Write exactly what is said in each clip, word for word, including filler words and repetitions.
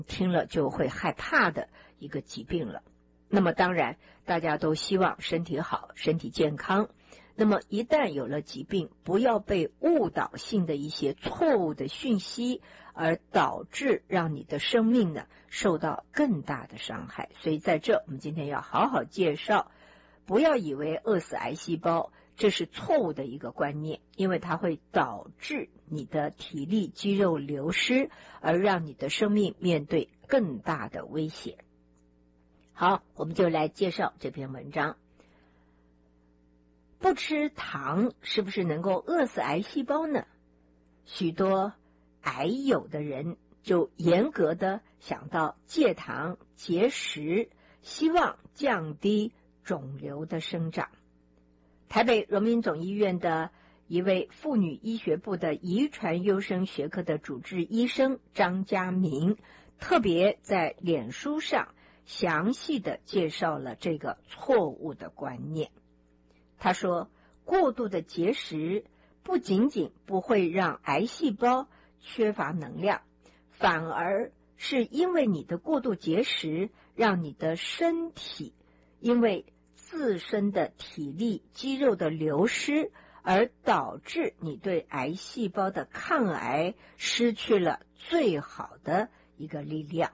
听了就会害怕的一个疾病了。那么当然大家都希望身体好，身体健康，那么一旦有了疾病，不要被误导性的一些错误的讯息而导致让你的生命呢受到更大的伤害。所以在这我们今天要好好介绍，不要以为饿死癌细胞，这是错误的一个观念，因为它会导致你的体力肌肉流失，而让你的生命面对更大的危险。好，我们就来介绍这篇文章。不吃糖是不是能够饿死癌细胞呢？许多癌友的人就严格的想到戒糖节食，希望降低肿瘤的生长。台北荣民总医院的一位妇女医学部的遗传优生学科的主治医生张家明，特别在脸书上详细的介绍了这个错误的观念。他说，过度的节食不仅仅不会让癌细胞缺乏能量，反而是因为你的过度节食，让你的身体因为自身的体力肌肉的流失，而导致你对癌细胞的抗癌失去了最好的一个力量。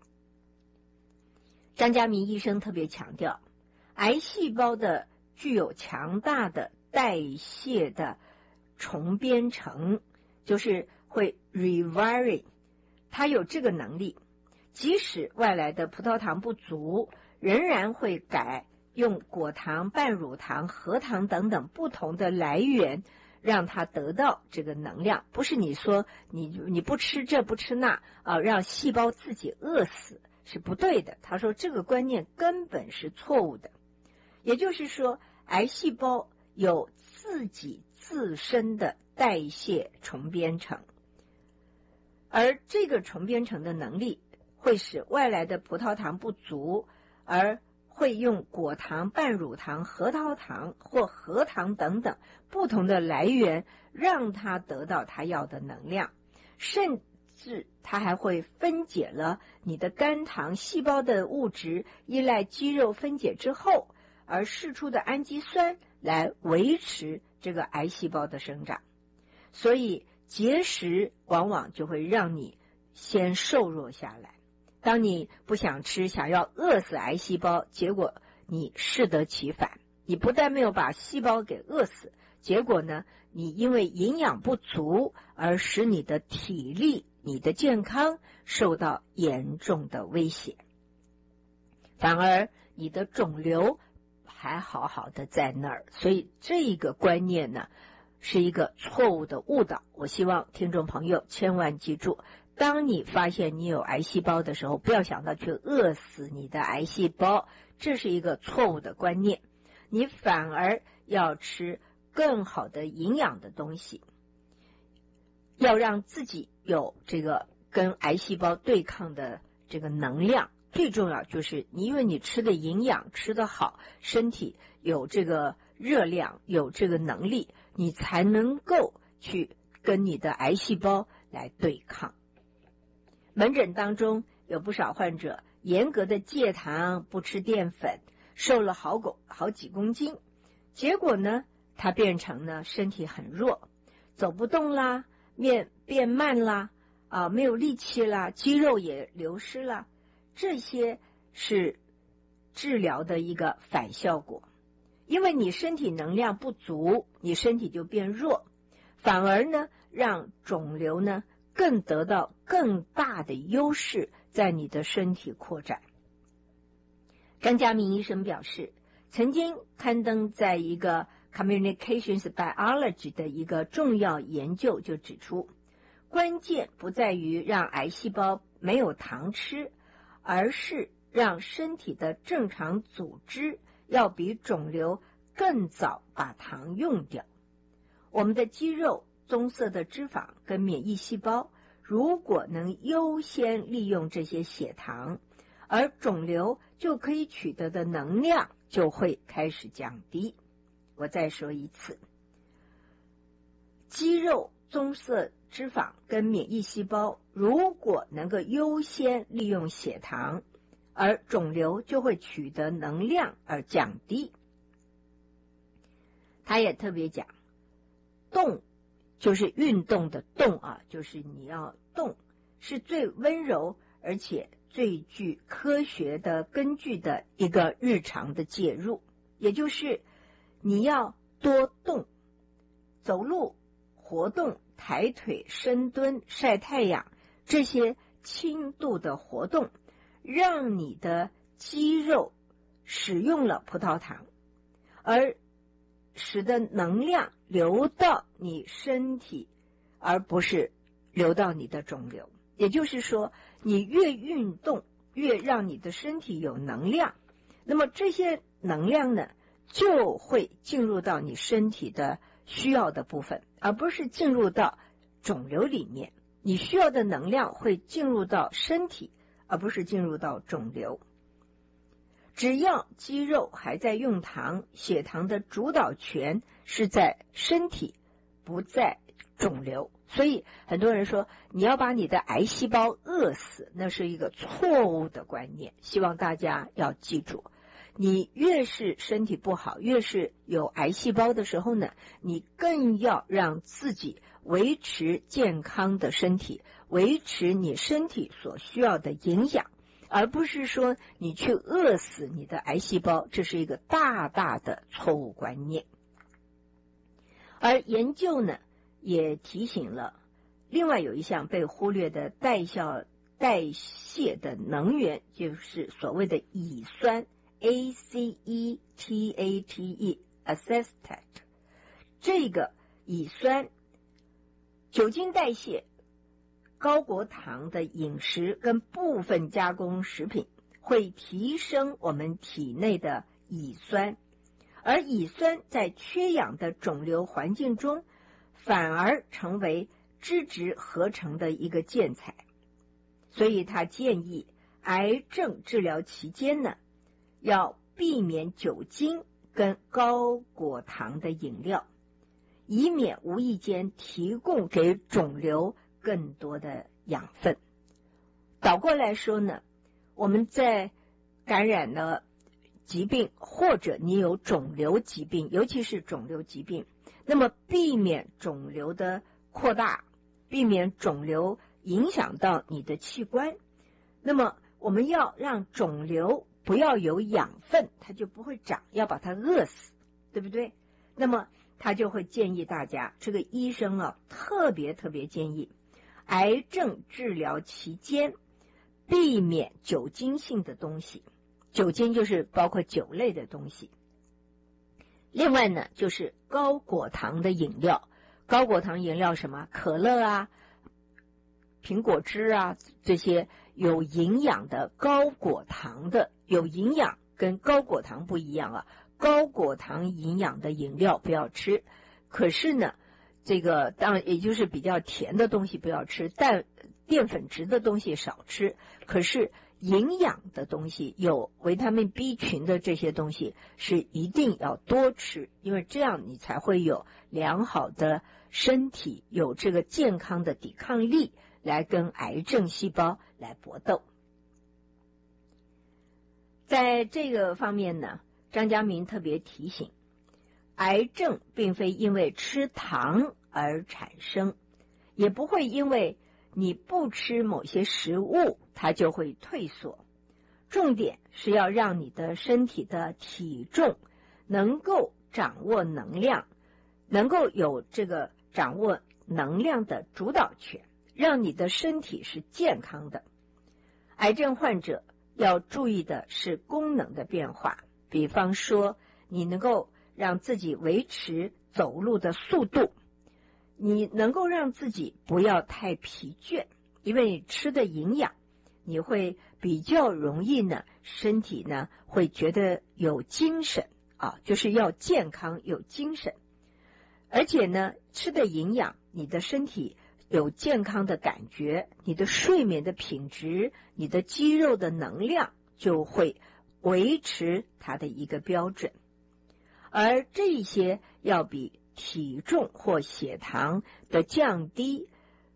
张家明医生特别强调，癌细胞的具有强大的代谢的重编程，就是会 rewiring， 它有这个能力，即使外来的葡萄糖不足，仍然会改用果糖、半乳糖、核糖等等不同的来源，让它得到这个能量。不是你说你你不吃这不吃那啊，让细胞自己饿死，是不对的。他说这个观念根本是错误的。也就是说，癌细胞有自己自身的代谢重编程，而这个重编程的能力会使外来的葡萄糖不足，而会用果糖、半乳糖、核桃糖或核糖等等不同的来源，让它得到它要的能量，甚至它还会分解了你的肝糖细胞的物质，依赖肌肉分解之后而释出的氨基酸来维持这个癌细胞的生长。所以节食往往就会让你先瘦弱下来。当你不想吃，想要饿死癌细胞，结果你适得其反，你不但没有把细胞给饿死，结果呢，你因为营养不足而使你的体力、你的健康受到严重的威胁，反而你的肿瘤还好好的在那儿。所以这个观念呢，是一个错误的误导。我希望听众朋友千万记住，当你发现你有癌细胞的时候，不要想到去饿死你的癌细胞，这是一个错误的观念。你反而要吃更好的营养的东西，要让自己有这个跟癌细胞对抗的这个能量。最重要就是你因为你吃的营养吃得好，身体有这个热量，有这个能力，你才能够去跟你的癌细胞来对抗。门诊当中有不少患者严格的戒糖，不吃淀粉，瘦了好狗好几公斤，结果呢，他变成呢身体很弱，走不动啦，面变慢啦，啊，没有力气啦，肌肉也流失啦，这些是治疗的一个反效果。因为你身体能量不足，你身体就变弱，反而呢让肿瘤呢更得到更大的优势，在你的身体扩展。张家明医生表示，曾经刊登在一个 Communications Biology 的一个重要研究就指出，关键不在于让癌细胞没有糖吃，而是让身体的正常组织要比肿瘤更早把糖用掉。我们的肌肉、棕色的脂肪跟免疫细胞，如果能优先利用这些血糖，而肿瘤就可以取得的能量就会开始降低。我再说一次，肌肉、棕色脂肪跟免疫细胞如果能够优先利用血糖，而肿瘤就会取得能量而降低。他也特别讲，动就是运动的动啊，就是你要动，是最温柔而且最具科学的根据的一个日常的介入，也就是你要多动，走路、活动、抬腿、深蹲、晒太阳，这些轻度的活动，让你的肌肉使用了葡萄糖，而使得能量流到你身体，而不是流到你的肿瘤。也就是说，你越运动，越让你的身体有能量，那么这些能量呢，就会进入到你身体的需要的部分，而不是进入到肿瘤里面。你需要的能量会进入到身体，而不是进入到肿瘤。只要肌肉还在用糖，血糖的主导权是在身体，不在肿瘤。所以很多人说你要把你的癌细胞饿死，那是一个错误的观念，希望大家要记住。你越是身体不好，越是有癌细胞的时候呢，你更要让自己维持健康的身体，维持你身体所需要的营养，而不是说你去饿死你的癌细胞，这是一个大大的错误观念。而研究呢，也提醒了另外有一项被忽略的代谢代谢的能源，就是所谓的乙酸 A C E T A T E acetate。 这个乙酸酒精代谢、高果糖的饮食跟部分加工食品会提升我们体内的乙酸，而乙酸在缺氧的肿瘤环境中反而成为脂质合成的一个建材。所以他建议癌症治疗期间呢，要避免酒精跟高果糖的饮料，以免无意间提供给肿瘤更多的养分。倒过来说呢，我们在感染了疾病，或者你有肿瘤疾病，尤其是肿瘤疾病，那么避免肿瘤的扩大，避免肿瘤影响到你的器官，那么我们要让肿瘤不要有养分，它就不会长，要把它饿死，对不对？那么他就会建议大家，这个医生啊，特别特别建议癌症治疗期间避免酒精性的东西，酒精就是包括酒类的东西。另外呢，就是高果糖的饮料，高果糖饮料什么？可乐啊、苹果汁啊，这些有营养的高果糖的，有营养跟高果糖不一样啊。高果糖营养的饮料不要吃，可是呢，这个当然也就是比较甜的东西不要吃，但淀粉质的东西少吃。可是营养的东西，有维他命 B 群的这些东西是一定要多吃，因为这样你才会有良好的身体，有这个健康的抵抗力来跟癌症细胞来搏斗。在这个方面呢，张家明特别提醒，癌症并非因为吃糖而产生，也不会因为你不吃某些食物它就会退缩。重点是要让你的身体的体重能够掌握能量，能够有这个掌握能量的主导权，让你的身体是健康的。癌症患者要注意的是功能的变化，比方说你能够让自己维持走路的速度，你能够让自己不要太疲倦，因为你吃的营养，你会比较容易呢，身体呢会觉得有精神啊，就是要健康有精神。而且呢，吃的营养，你的身体有健康的感觉，你的睡眠的品质，你的肌肉的能量就会维持它的一个标准。而这些要比体重或血糖的降低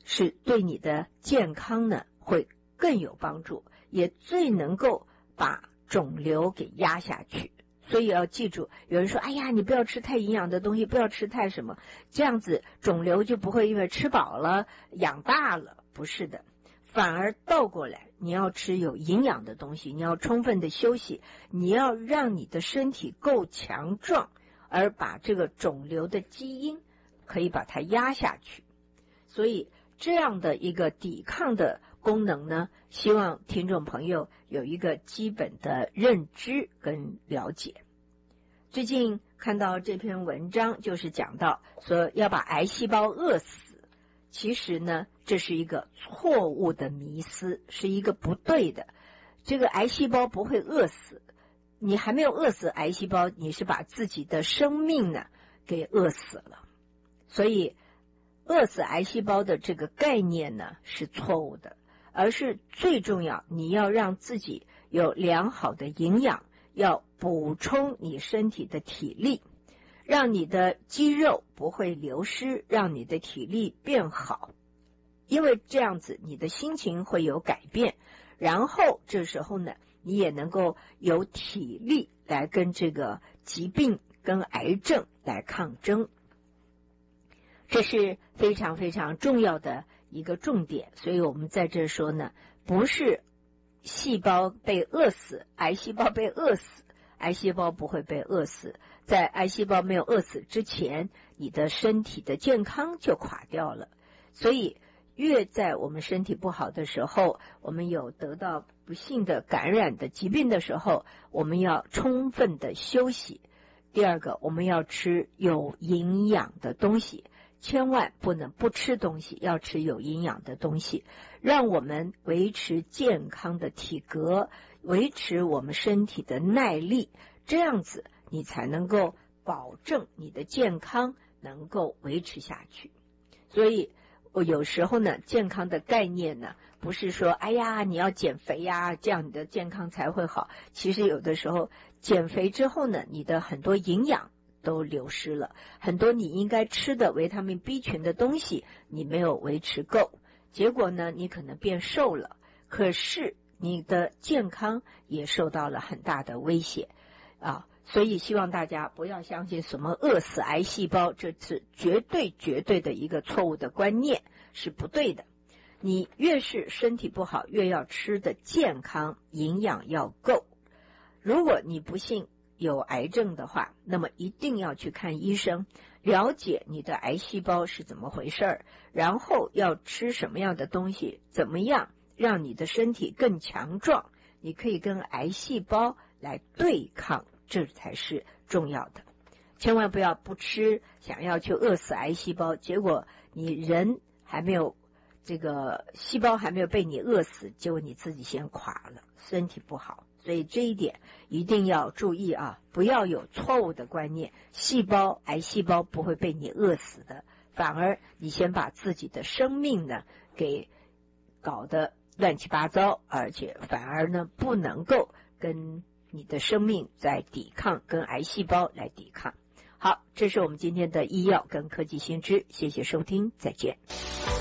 是对你的健康呢会更有帮助，也最能够把肿瘤给压下去。所以要记住，有人说哎呀，你不要吃太营养的东西，不要吃太什么，这样子肿瘤就不会因为吃饱了养大了。不是的，反而倒过来，你要吃有营养的东西，你要充分的休息，你要让你的身体够强壮，而把这个肿瘤的基因可以把它压下去。所以这样的一个抵抗的功能呢，希望听众朋友有一个基本的认知跟了解。最近看到这篇文章，就是讲到说要把癌细胞饿死，其实呢这是一个错误的迷思，是一个不对的。这个癌细胞不会饿死，你还没有饿死癌细胞，你是把自己的生命呢给饿死了。所以饿死癌细胞的这个概念呢是错误的，而是最重要，你要让自己有良好的营养，要补充你身体的体力，让你的肌肉不会流失，让你的体力变好。因为这样子你的心情会有改变，然后这时候呢你也能够有体力来跟这个疾病跟癌症来抗争。这是非常非常重要的一个重点，所以我们在这说呢，不是细胞被饿死，癌细胞被饿死，癌细胞不会被饿死，在癌细胞没有饿死之前，你的身体的健康就垮掉了。所以越在我们身体不好的时候，我们有得到不幸的感染的疾病的时候，我们要充分的休息。第二个，我们要吃有营养的东西，千万不能不吃东西，要吃有营养的东西，让我们维持健康的体格，维持我们身体的耐力，这样子你才能够保证你的健康能够维持下去。所以我有时候呢，健康的概念呢，不是说哎呀你要减肥呀，这样你的健康才会好。其实有的时候减肥之后呢，你的很多营养都流失了，很多你应该吃的维他命 B 群的东西你没有维持够，结果呢你可能变瘦了，可是你的健康也受到了很大的威胁啊。所以希望大家不要相信什么饿死癌细胞，这是绝对绝对的一个错误的观念，是不对的。你越是身体不好，越要吃的健康，营养要够。如果你不幸有癌症的话，那么一定要去看医生，了解你的癌细胞是怎么回事，然后要吃什么样的东西，怎么样让你的身体更强壮，你可以跟癌细胞来对抗，这才是重要的。千万不要不吃，想要去饿死癌细胞，结果你人还没有这个细胞还没有被你饿死，结果你自己先垮了，身体不好。所以这一点一定要注意啊，不要有错误的观念，细胞癌细胞不会被你饿死的，反而你先把自己的生命呢给搞得乱七八糟，而且反而呢不能够跟你的生命在抵抗，跟癌细胞来抵抗。好，这是我们今天的医药跟科技新知，谢谢收听，再见。